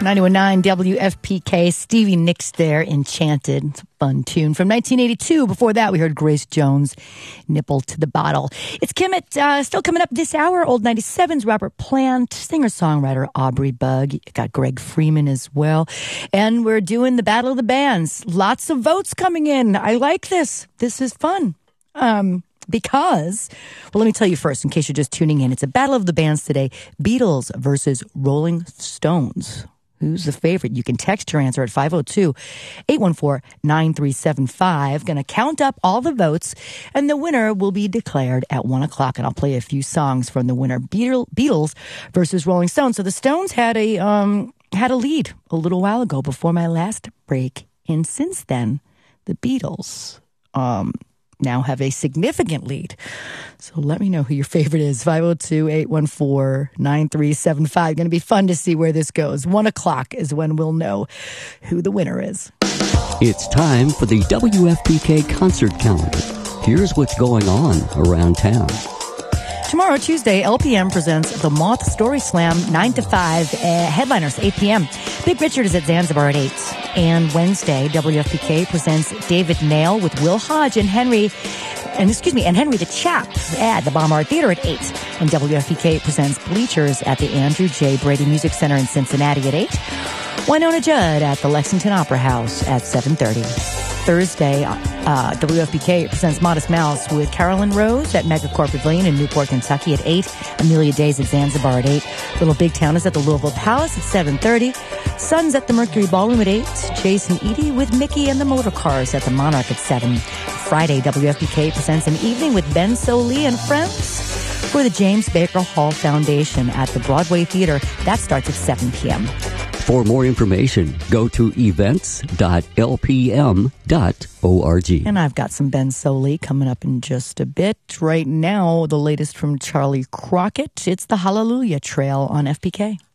91.9 WFPK. Stevie Nicks there, Enchanted. It's a fun tune from 1982. Before that, we heard Grace Jones, Nipple to the Bottle. It's Kimmit. Still coming up this hour. Old 97's Robert Plant, singer-songwriter Aubrey Bug. Got Greg Freeman as well. And we're doing the Battle of the Bands. Lots of votes coming in. I like this. This is fun. Because, well, let me tell you first, in case you're just tuning in, it's a battle of the bands today. Beatles versus Rolling Stones. Who's the favorite? You can text your answer at 502-814-9375. Going to count up all the votes, and the winner will be declared at 1 o'clock, and I'll play a few songs from the winner. Beatles versus Rolling Stones. So the Stones had a lead a little while ago before my last break, and since then, the Beatles, now have a significant lead. So let me know who your favorite is. 502-814-9375. Going to be fun to see where this goes. 1 o'clock is when we'll know who the winner is. It's time for the WFPK concert calendar. Here's what's going on around town. Tomorrow, Tuesday, LPM presents the Moth Story Slam, 9 to 5, headliners, 8 p.m. Big Richard is at Zanzibar at 8. And Wednesday, WFPK presents David Nail with Will Hodge and Henry the Chap at the Bomb Art Theater at 8. And WFPK presents Bleachers at the Andrew J. Brady Music Center in Cincinnati at 8. Winona Judd at the Lexington Opera House at 7:30. Thursday, WFPK presents Modest Mouse with Carolyn Rose at Megacorp Pavilion in Newport, Kentucky at 8. Amelia Days at Zanzibar at 8. Little Big Town is at the Louisville Palace at 7:30. Sons at the Mercury Ballroom at 8. Jason Eady with Mickey and the Motor Cars at the Monarch at 7. Friday, WFPK presents an evening with Ben Sollee and friends for the James Baker Hall Foundation at the Broadway Theater. That starts at 7 p.m. For more information, go to events.lpm.org. And I've got some Ben Sollee coming up in just a bit. Right now, the latest from Charlie Crockett. It's the Hallelujah Trail on FPK.